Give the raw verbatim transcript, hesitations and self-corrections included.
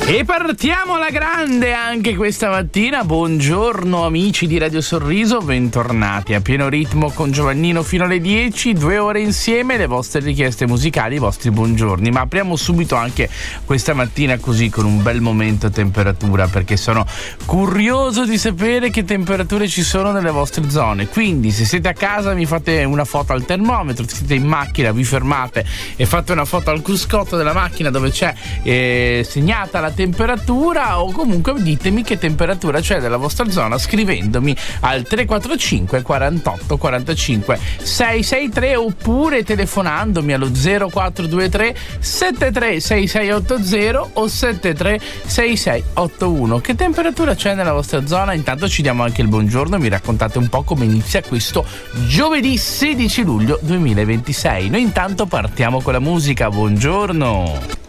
E partiamo alla grande anche questa mattina. Buongiorno amici di Radio Sorriso, bentornati a pieno ritmo con Giovannino fino alle dieci, due ore insieme, le vostre richieste musicali, i vostri buongiorni. Ma apriamo subito anche questa mattina così con un bel momento temperatura, perché sono curioso di sapere che temperature ci sono nelle vostre zone. Quindi se siete a casa mi fate una foto al termometro, se siete in macchina vi fermate e fate una foto al cruscotto della macchina dove c'è eh, segnata la temperatura, o comunque ditemi che temperatura c'è nella vostra zona scrivendomi al tre quattro cinque quarantotto quarantacinque seicentosessantatré oppure telefonandomi allo zero quattro due tre sette tre sei sei otto zero o sette tre sei sei otto uno. Che temperatura c'è nella vostra zona? Intanto ci diamo anche il buongiorno, mi raccontate un po' come inizia questo giovedì sedici luglio duemilaventisei. Noi intanto partiamo con la musica. Buongiorno.